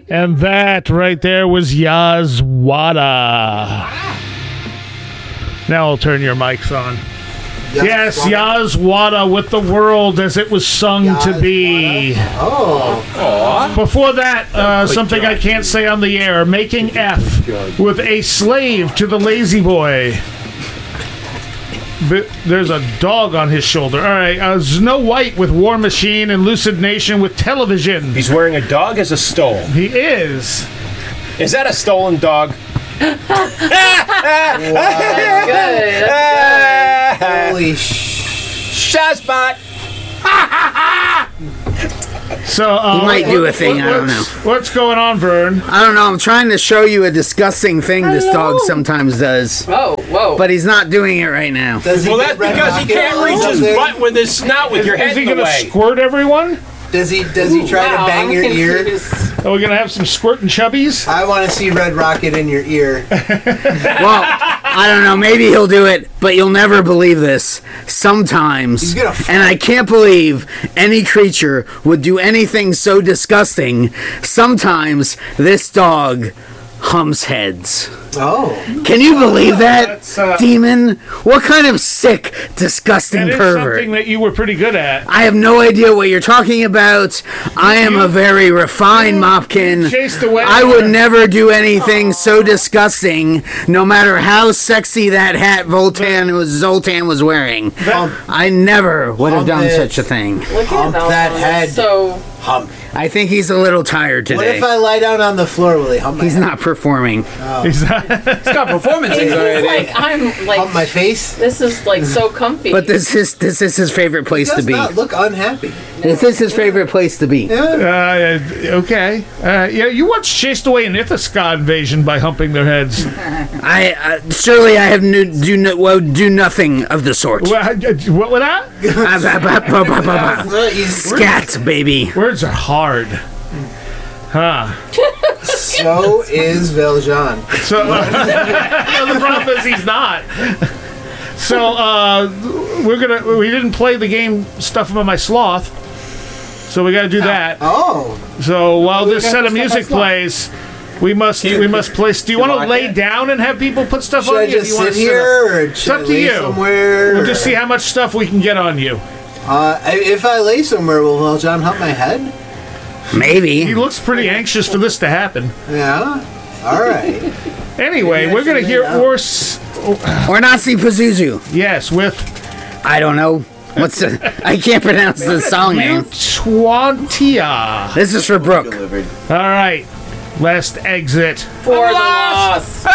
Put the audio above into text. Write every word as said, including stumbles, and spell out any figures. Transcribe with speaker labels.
Speaker 1: And that right there was Yazwada. Now I'll turn your mics on. Yes, Yazwada with the world as it was sung Yazwada. To be.
Speaker 2: Oh.
Speaker 1: Aww. Before that, uh, something I can't say on the air. Making F with A Slave to the Lazy Boy. But there's a dog on his shoulder. All right, uh, Snow White with War Machine and Lucid Nation with Television.
Speaker 3: He's wearing a dog as a stole.
Speaker 1: He is.
Speaker 3: Is that a stolen dog?
Speaker 4: That's good. That's good.
Speaker 2: Holy sh...
Speaker 3: Shazbot!
Speaker 1: So, uh,
Speaker 5: he might
Speaker 1: what,
Speaker 5: do a thing,
Speaker 1: what,
Speaker 5: I don't know.
Speaker 1: What's going on, Vern?
Speaker 5: I don't know, I'm trying to show you a disgusting thing Hello. This dog sometimes does.
Speaker 4: Whoa, whoa.
Speaker 5: But he's not doing it right now.
Speaker 3: Well, that's because he can't reach his butt with his snout with
Speaker 1: is,
Speaker 3: your head
Speaker 1: is he
Speaker 3: in the
Speaker 1: gonna
Speaker 3: way.
Speaker 1: Squirt everyone?
Speaker 2: Does he Does he try
Speaker 4: wow,
Speaker 2: to bang
Speaker 4: I'm
Speaker 2: your
Speaker 4: confused.
Speaker 2: ear?
Speaker 1: Are we gonna have some squirting chubbies?
Speaker 2: I want to see Red Rocket in your ear.
Speaker 5: Well, I don't know. Maybe he'll do it, but you'll never believe this. Sometimes,
Speaker 2: He's gonna f-
Speaker 5: and I can't believe any creature would do anything so disgusting. Sometimes this dog hums heads.
Speaker 2: Oh.
Speaker 5: Can you believe that,
Speaker 1: That's, uh,
Speaker 5: demon? What kind of sick, disgusting
Speaker 1: That is
Speaker 5: pervert?
Speaker 1: something that you were pretty good at.
Speaker 5: I have no idea what you're talking about. I am
Speaker 1: You-
Speaker 5: a very refined mopkin.
Speaker 1: Chased away.
Speaker 5: I would never do anything so disgusting, no matter how sexy that hat Voltan was Zoltan was wearing.
Speaker 2: Hump,
Speaker 5: I never would have
Speaker 2: Hump
Speaker 5: done
Speaker 2: it.
Speaker 5: such a thing.
Speaker 4: Look
Speaker 2: Hump
Speaker 4: at
Speaker 2: that
Speaker 4: that
Speaker 2: head.
Speaker 4: So
Speaker 2: hump.
Speaker 5: I think he's a little tired
Speaker 2: What
Speaker 5: today.
Speaker 2: if I lie down on the floor? Will he hump my
Speaker 5: He's
Speaker 2: head?
Speaker 5: not performing.
Speaker 1: He's not-
Speaker 3: It's got performance
Speaker 4: he's
Speaker 3: anxiety.
Speaker 4: like I'm like
Speaker 2: Hump my face?
Speaker 4: this is like so comfy.
Speaker 5: But this is this is his favorite
Speaker 2: He
Speaker 5: place to
Speaker 2: does
Speaker 5: be.
Speaker 2: not look unhappy.
Speaker 5: This is his favorite place to be.
Speaker 2: Yeah.
Speaker 1: Uh, okay. Uh, yeah, you once chased away an Ithaka invasion by humping their heads.
Speaker 5: I uh, surely I have no, do no, well, do nothing of the sort.
Speaker 1: What, what was that?
Speaker 2: Well, he's-
Speaker 5: Scat, baby.
Speaker 1: Words are hard. Huh.
Speaker 2: So is Valjean.
Speaker 1: So no, the problem is he's not. So uh, we're gonna. We didn't play the game Stuff About My Sloth, so we got to do that.
Speaker 2: Oh.
Speaker 1: So while this
Speaker 4: gotta
Speaker 1: set of
Speaker 4: do Stuff
Speaker 1: music
Speaker 4: My Sloth.
Speaker 1: plays, we must we must place. Do you want to
Speaker 3: like
Speaker 1: lay
Speaker 3: it?
Speaker 1: down and have people put stuff
Speaker 2: Should
Speaker 1: on
Speaker 2: I
Speaker 1: you? or do
Speaker 2: just
Speaker 1: you wanna
Speaker 2: sit
Speaker 1: sit
Speaker 2: here
Speaker 1: up?
Speaker 2: or
Speaker 1: It's
Speaker 2: should
Speaker 1: up
Speaker 2: I
Speaker 1: to
Speaker 2: lay
Speaker 1: you.
Speaker 2: somewhere?
Speaker 1: We'll just see how much stuff we can get on you.
Speaker 2: Uh, I- if I lay somewhere, will Valjean hump my head?
Speaker 5: Maybe.
Speaker 1: He looks pretty anxious for this to happen.
Speaker 2: Yeah. All right.
Speaker 1: Anyway,
Speaker 2: Maybe I
Speaker 1: we're gonna
Speaker 2: should
Speaker 1: hear
Speaker 2: lay down.
Speaker 1: Ors.
Speaker 5: Or Nazi Pazuzu.
Speaker 1: Yes, with
Speaker 5: I don't know. What's the, I can't pronounce the song name.
Speaker 1: Twantia.
Speaker 5: This is for Brooke.
Speaker 1: All right, last exit.
Speaker 4: for the loss.